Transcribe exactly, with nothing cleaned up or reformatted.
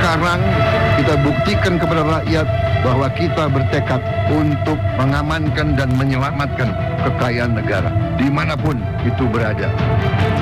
sekarang kita buktikan kepada rakyat bahwa kita bertekad untuk mengamankan dan menyelamatkan kekayaan negara dimanapun itu berada.